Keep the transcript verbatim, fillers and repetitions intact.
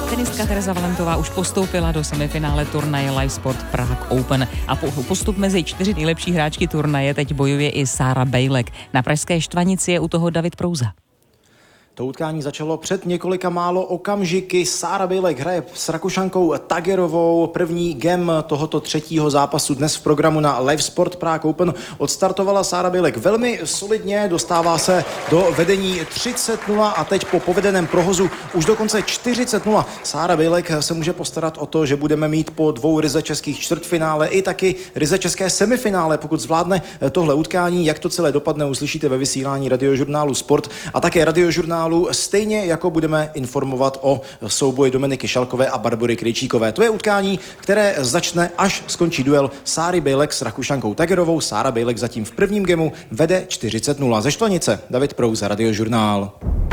Tenistka Tereza Valentová už postoupila do semifinále turnaje Livesport Prague Open a po postup mezi čtyři nejlepší hráčky turnaje teď bojuje i Sára Bejlek. Na pražské Štvanici je u toho David Prouza. To utkání začalo před několika málo okamžiky. Sára Bejlek hraje s Rakušankou Tagerovou. První gem tohoto třetího zápasu dnes v programu na Livesport Prague Open. Odstartovala Sára Bejlek velmi solidně, dostává se do vedení třicet nula a teď po povedeném prohozu už dokonce čtyřicet nula. Sára Bejlek se může postarat o to, že budeme mít po dvou ryze českých čtvrtfinále i taky ryze české semifinále. Pokud zvládne tohle utkání, jak to celé dopadne, uslyšíte ve vysílání radiožurnálu Sport a také radiožurnálu, stejně jako budeme informovat o souboji Dominiky Šalkové a Barbory Krejčíkové. To je utkání, které začne, až skončí duel Sáry Bejlek s Rakušankou Tagerovou. Sára Bejlek zatím v prvním gemu vede čtyřicet nula. Ze Štvanice David Prouza, radiožurnál.